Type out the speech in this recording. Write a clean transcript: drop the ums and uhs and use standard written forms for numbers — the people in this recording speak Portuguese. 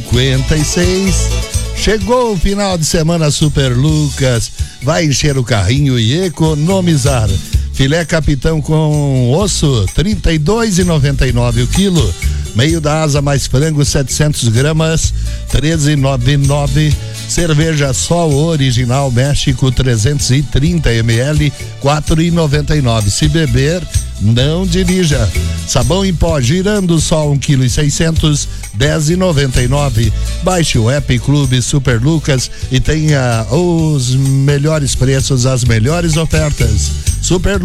56. Chegou o final de semana Super Lucas. Vai encher o carrinho e economizar. Filé capitão com osso, R$ 32,99 o quilo. Meio da asa mais frango, 700 gramas, R$ 13,99. Cerveja Sol Original México, 330 ml, R$ 4,99. Se beber, não dirija. Sabão em pó Girando Sol, 1,6 kg, R$ 10,99. Baixe o app Clube Super Lucas e tenha os melhores preços, as melhores ofertas. Super